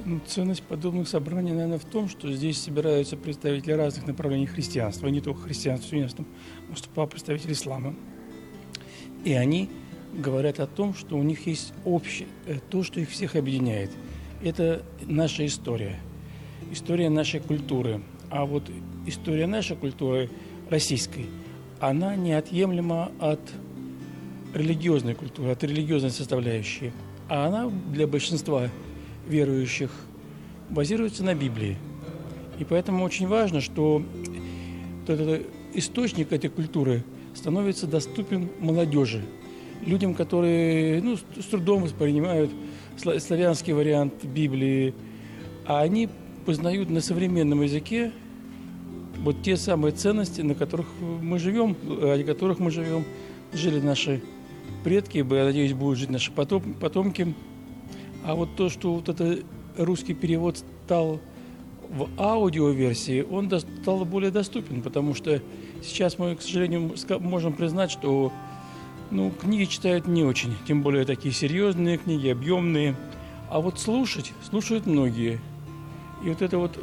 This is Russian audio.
Ну, ценность подобных собраний, наверное, в том, что здесь собираются представители разных направлений христианства, не только христианства, выступал представитель ислама. И они говорят о том, что у них есть общее, то, что их всех объединяет. Это наша история нашей культуры. А вот история нашей культуры, российской, она неотъемлема от религиозной культуры, от религиозной составляющей. А она для большинства верующих базируется на Библии. И поэтому очень важно, что этот источник этой культуры становится доступен молодежи, людям, которые с трудом воспринимают славянский вариант Библии, а они познают на современном языке вот те самые ценности, на которых мы живем, ради которых мы живем, жили наши предки, я надеюсь, будут жить наши потомки. А вот то, что вот это русский перевод стал в аудиоверсии, он стал более доступен, потому что сейчас мы, к сожалению, можем признать, что книги читают не очень, тем более такие серьезные книги, объемные. А вот слушают многие. И вот это вот